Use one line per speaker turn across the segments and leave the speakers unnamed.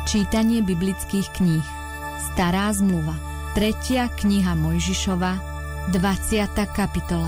Čítanie biblických kníh. Stará zmluva. 3. kniha Mojžišova, 20. kapitola.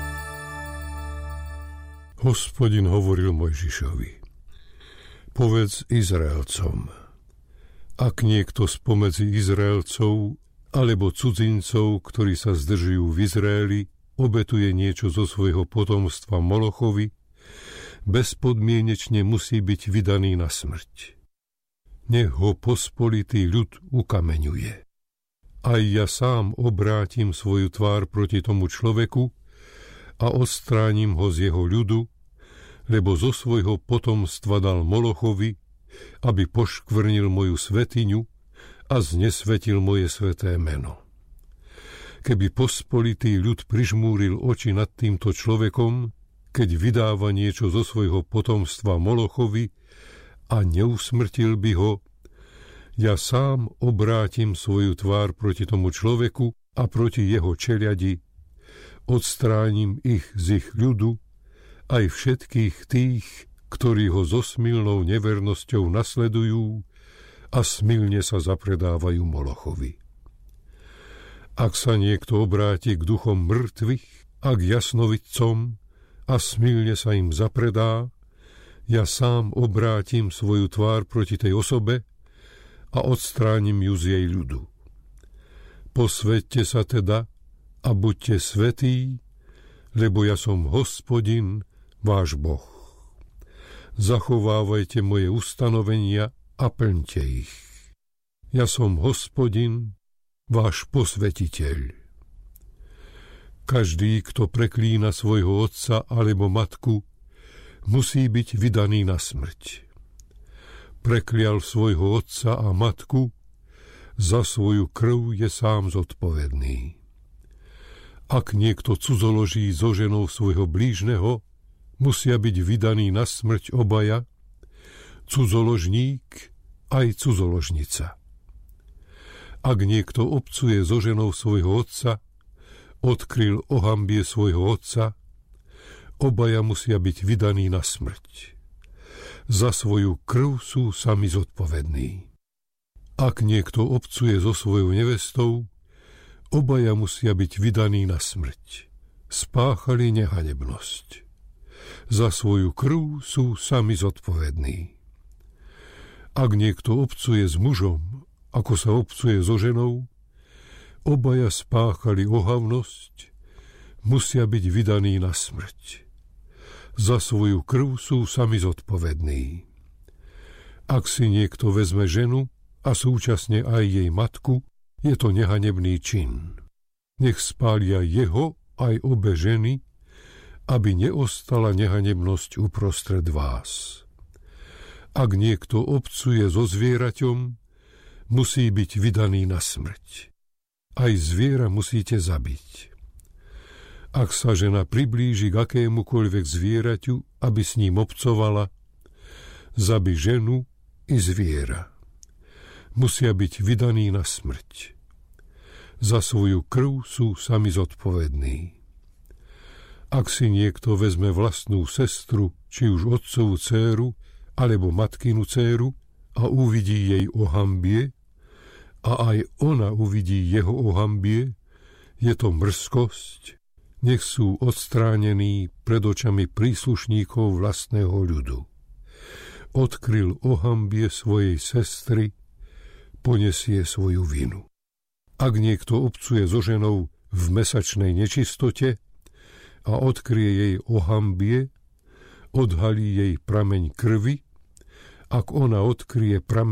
Hospodin hovoril Mojžišovi: Povedz Izraelcom: Ak niekto spomedzi Izraelcov alebo cudzincov, ktorí sa zdržujú v Izraeli, obetuje niečo zo svojho potomstva Molochovi, bezpodmienečne musí byť vydaný na smrť. Nech ho pospolitý ľud ukameňuje. Aj ja sám obrátim svoju tvár proti tomu človeku a odstránim ho z jeho ľudu, lebo zo svojho potomstva dal Molochovi, aby poškvrnil moju svetiňu a znesvetil moje sveté meno. Keby pospolitý ľud prižmúril oči nad týmto človekom, keď vydáva niečo zo svojho potomstva Molochovi a neusmrtil by ho, ja sám obrátim svoju tvár proti tomu človeku a proti jeho čeľadi, odstránim ich z ich ľudu, aj všetkých tých, ktorí ho so smilnou nevernosťou nasledujú a smilne sa zapredávajú Molochovi. Ak sa niekto obráti k duchom mŕtvych a k jasnovidcom a smilne sa im zapredá, ja sám obrátim svoju tvár proti tej osobe a odstránim ju z jej ľudu. Posväťte sa teda a buďte svätí, lebo ja som Hospodin, váš Boh. Zachovávajte moje ustanovenia a plňte ich. Ja som Hospodin, váš posvätiteľ. Každý, kto preklína svojho otca alebo matku, musí byť vydaný na smrť. Preklial svojho otca a matku, za svoju krv je sám zodpovedný. Ak niekto cudzoloží so ženou svojho blížneho, musia byť vydaní na smrť obaja, cudzoložník aj cudzoložnica. Ak niekto obcuje so ženou svojho otca, odkryl ohambie svojho otca, obaja musia byť vydaní na smrť. Za svoju krv sú sami zodpovední. Ak niekto obcuje so svojou nevestou, obaja musia byť vydaní na smrť. Spáchali nehanebnosť. Za svoju krv sú sami zodpovední. Ak niekto obcuje s mužom, ako sa obcuje so ženou, obaja spáchali ohavnosť, musia byť vydaní na smrť. Za svoju krv sú sami zodpovední. Ak si niekto vezme ženu a súčasne aj jej matku, je to nehanebný čin. Nech spália jeho aj obe ženy, aby neostala nehanebnosť uprostred vás. Ak niekto obcuje so zvieraťom, musí byť vydaný na smrť. Aj zviera musíte zabiť. Ak sa žena priblíži k akémukoľvek zvieraťu, aby s ním obcovala, zabi ženu i zviera. Musia byť vydaní na smrť. Za svoju krv sú sami zodpovední. Ak si niekto vezme vlastnú sestru, či už otcovú dcéru, alebo matkinu dcéru a uvidí jej ohambie, a aj ona uvidí jeho ohambie, je to mrzkosť, nech sú odstránení pred očami príslušníkov vlastného ľudu. Odkryl ohambie svojej sestry, ponesie svoju vinu. Ak niekto obcuje so ženou v mesačnej nečistote a odkryje jej ohambie, odhalí jej prameň krvi, ak ona odkryje prameň